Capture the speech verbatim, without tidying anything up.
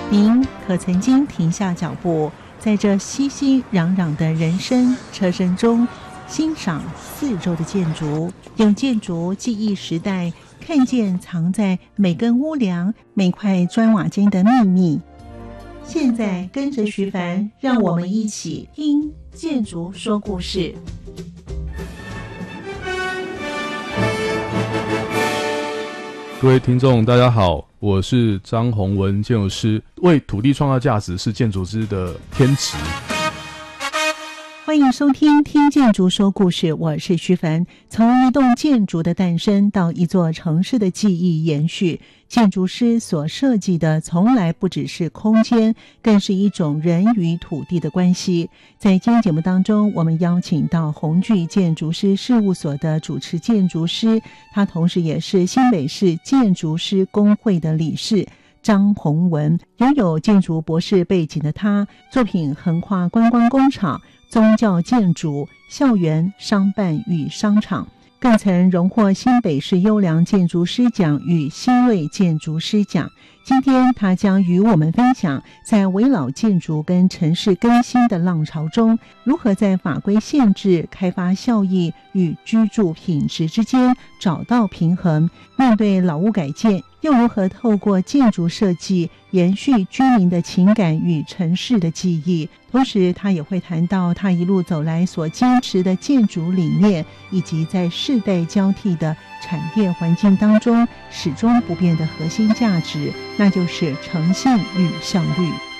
您可曾经停下脚步，在这熙熙攘攘的人声车声中，欣赏四周的建筑，用建筑记忆时代，看见藏在每根屋梁、每块砖瓦间的秘密。现在跟着徐凡，让我们一起听建筑说故事。 各位听众大家好，我是张宏文建筑师，为土地创造价值是建筑师的天职。 欢迎收听听建筑说故事，我是徐凡。从一栋建筑的诞生到一座城市的记忆延续，建筑师所设计的从来不只是空间，更是一种人与土地的关系。在今天节目当中，我们邀请到宏聚建筑师事务所的主持建筑师，他同时也是新北市建筑师公会的理事张宏文。拥有建筑博士背景的他，作品横跨观光工厂、宗教建筑、校园、商办与商场，更曾荣获新北市优良建筑师奖与新锐建筑师奖。今天他将与我们分享，在危老建筑跟城市更新的浪潮中，如何在法规限制、开发效益与居住品质之间找到平衡，面对老屋改建，又如何透过建筑设计延续居民的情感与城市的记忆。同时他也会谈到他一路走来所坚持的建筑理念，以及在世代交替的产业环境当中始终不变的核心价值，那就是诚信与效率。